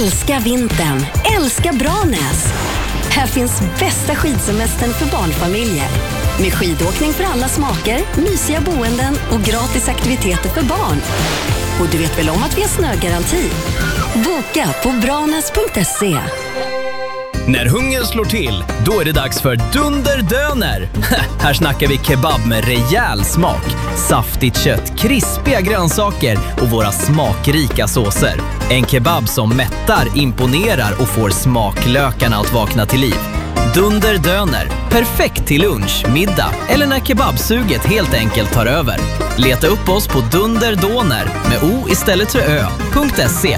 Älska vintern, älska Branäs. Här finns bästa skidsemestern för barnfamiljer. Med skidåkning för alla smaker, mysiga boenden och gratis aktiviteter för barn. Och du vet väl om att vi har snögaranti? Boka på branäs.se. När hungern slår till, då är det dags för Dunderdöner. Här snackar vi kebab med rejäl smak, saftigt kött, krispiga grönsaker och våra smakrika såser. En kebab som mättar, imponerar och får smaklökarna att vakna till liv. Dunderdöner, perfekt till lunch, middag eller när kebabsuget helt enkelt tar över. Leta upp oss på Dunderdoner med O istället för Ö.se.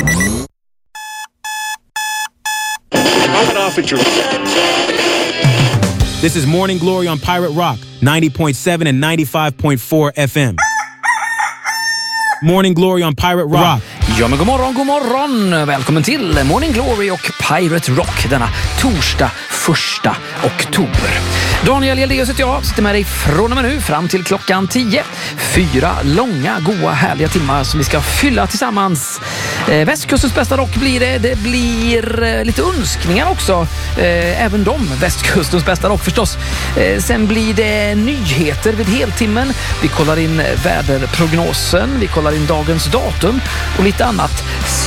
This is Morning Glory on Pirate Rock, 90.7 and 95.4 FM. Morning Glory on Pirate Rock. Ja, men god morgon. Välkommen till Morning Glory och Pirate Rock denna torsdag 1 oktober. Daniel Jeldeus heter jag, sitter med dig från och med nu fram till klockan 10. 4 långa, goa, härliga timmar som vi ska fylla tillsammans. Västkustens bästa rock blir det. Det blir lite önskningar också. Även de, Västkustens bästa rock förstås. Sen blir det nyheter vid heltimmen. Vi kollar in väderprognosen. Vi kollar in dagens datum och lite annat.